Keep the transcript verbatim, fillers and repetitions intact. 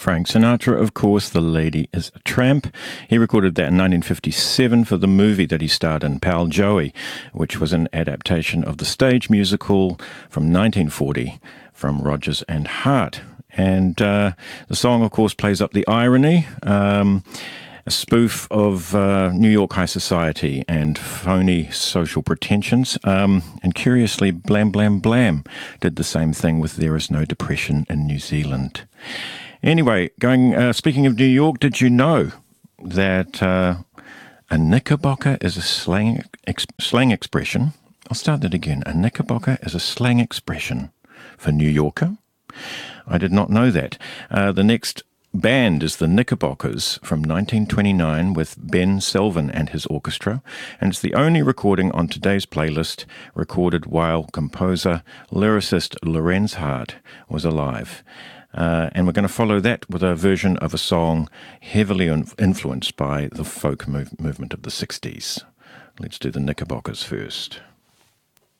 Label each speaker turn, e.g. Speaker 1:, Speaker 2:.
Speaker 1: Frank Sinatra, of course, The Lady is a Tramp. He recorded that in nineteen fifty-seven for the movie that he starred in, Pal Joey, which was an adaptation of the stage musical from nineteen forty from Rodgers and Hart. And uh, the song, of course, plays up the irony, um, a spoof of uh, New York high society and phony social pretensions. Um, and curiously, Blam Blam Blam did the same thing with There Is No Depression in New Zealand. Anyway, going. Uh, speaking of New York, did you know that uh, a knickerbocker is a slang ex- slang expression? I'll start that again. A knickerbocker is a slang expression for New Yorker. I did not know that. Uh, the next band is the Knickerbockers from nineteen twenty-nine with Ben Selvin and his orchestra, and it's the only recording on today's playlist recorded while composer, lyricist Lorenz Hart was alive. Uh, and we're going to follow that with a version of a song heavily influenced by the folk move- movement of the sixties. Let's do the Knickerbockers first.